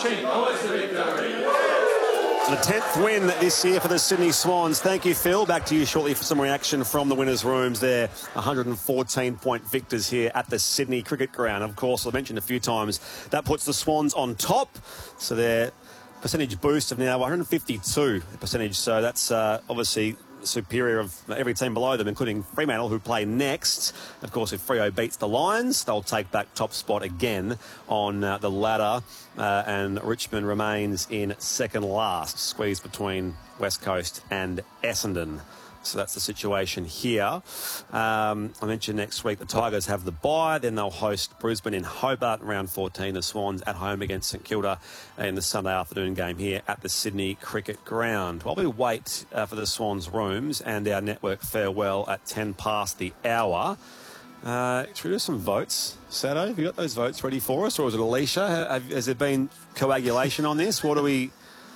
The 10th win this year for the Sydney Swans. Thank you, Phil. Back to you shortly for some reaction from the winners' rooms there. 114-point victors here at the Sydney Cricket Ground. Of course, I mentioned a few times, that puts the Swans on top. So their percentage boost of now 152 percentage. So that's obviously superior of every team below them, including Fremantle, who play next. Of course, if Freo beats the Lions, they'll take back top spot again on the ladder, and Richmond remains in second last, squeezed between West Coast and Essendon. So that's the situation here. I mentioned next week the Tigers have the bye, then they'll host Brisbane in Hobart in round 14. The Swans at home against St Kilda in the Sunday afternoon game here at the Sydney Cricket Ground. While we wait for the Swans' rooms and our network farewell at 10 past the hour, should we do some votes? Sado, have you got those votes ready for us, or is it Alicia? Has there been coagulation on this? What do we...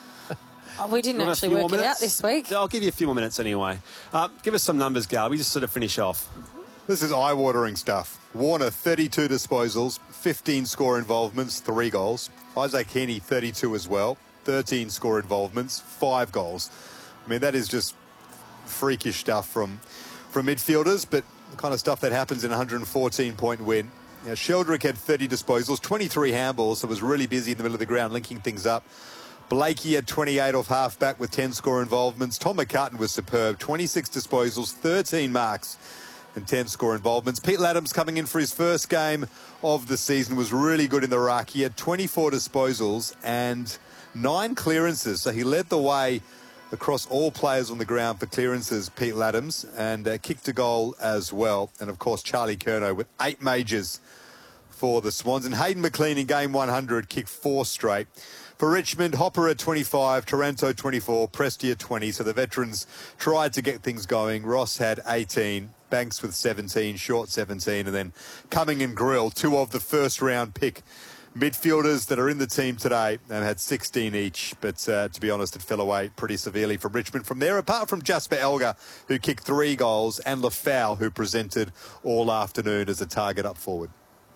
We didn't actually work it out this week. I'll give you a few more minutes anyway. Give us some numbers, Gal. We just sort of finish off. This is eye-watering stuff. Warner, 32 disposals, 15 score involvements, 3 goals. Isaac Heaney, 32 as well, 13 score involvements, 5 goals. I mean, that is just freakish stuff from midfielders, but the kind of stuff that happens in a 114-point win. Now, Sheldrick had 30 disposals, 23 handballs, so was really busy in the middle of the ground linking things up. Blakey had 28 off half-back with 10 score involvements. Tom McCartan was superb. 26 disposals, 13 marks and 10 score involvements. Pete Laddams coming in for his first game of the season was really good in the ruck. He had 24 disposals and 9 clearances. So he led the way across all players on the ground for clearances, Pete Laddams, and kicked a goal as well. And, of course, Charlie Curnow with 8 majors for the Swans. And Hayden McLean in game 100 kicked 4 straight. For Richmond, Hopper at 25, Taranto 24, Prestia 20. So the veterans tried to get things going. Ross had 18, Banks with 17, Short 17, and then Cumming and Grill, 2 of the first-round pick midfielders that are in the team today, and had 16 each. But to be honest, it fell away pretty severely from Richmond from there, apart from Jasper Elgar, who kicked 3 goals, and Lafau, who presented all afternoon as a target up forward.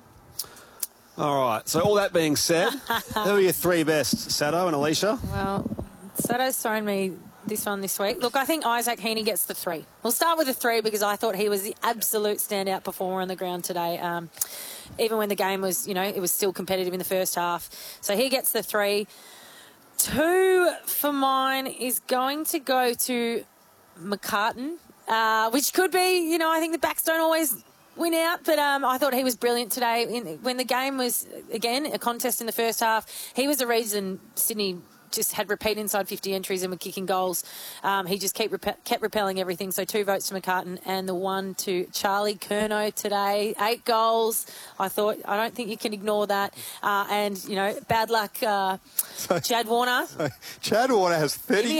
All right, so all that being said, who are your 3 best, Sado and Alicia? Well, Sado's thrown me this one this week. Look, I think Isaac Heaney gets the 3. We'll start with the 3 because I thought he was the absolute standout performer on the ground today. Even when the game was, it was still competitive in the first half. So he gets the 3. 2 for mine is going to go to McCartan, which could be, I think the backs don't always win out, but I thought he was brilliant today. When the game was, again, a contest in the first half, he was the reason Sydney just had repeat inside 50 entries and were kicking goals. He just kept repelling everything. So 2 votes to McCartan and the 1 to Charlie Curnow today. 8 goals. I don't think you can ignore that. And, bad luck, Chad Warner. Chad Warner has 30